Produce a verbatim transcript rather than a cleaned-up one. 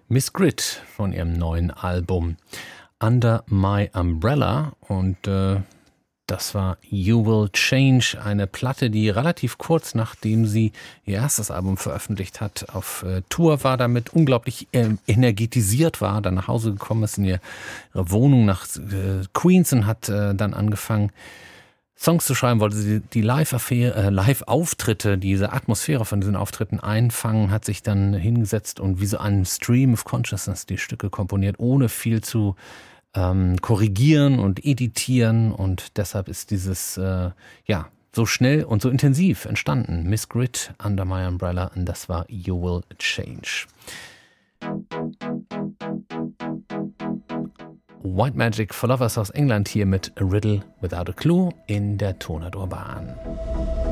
Miss Grit von ihrem neuen Album Under My Umbrella und äh, das war You Will Change, eine Platte, die relativ kurz nachdem sie ihr erstes Album veröffentlicht hat, auf äh, Tour war, damit unglaublich äh, energetisiert war, dann nach Hause gekommen ist in ihre Wohnung nach äh, Queens und hat äh, dann angefangen, Songs zu schreiben, wollte sie die Live-Affäre, äh, Live-Auftritte, diese Atmosphäre von diesen Auftritten einfangen, hat sich dann hingesetzt und wie so einen Stream of Consciousness die Stücke komponiert, ohne viel zu ähm, korrigieren und editieren, und deshalb ist dieses äh, ja so schnell und so intensiv entstanden. Miss Grit, Under My Umbrella, und das war You Will Change. White Magic for Lovers aus England hier mit A Riddle Without a Clue in der Tonador Bahn.